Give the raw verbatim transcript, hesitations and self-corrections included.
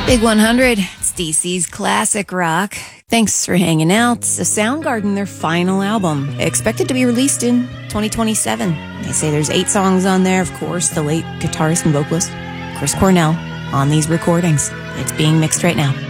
Big one hundred, it's D C's classic rock. Thanks for hanging out. So Soundgarden, their final album, expected to be released in twenty twenty-seven. They say there's eight songs on there. Of course, the late guitarist and vocalist Chris Cornell on these recordings. It's being mixed right now.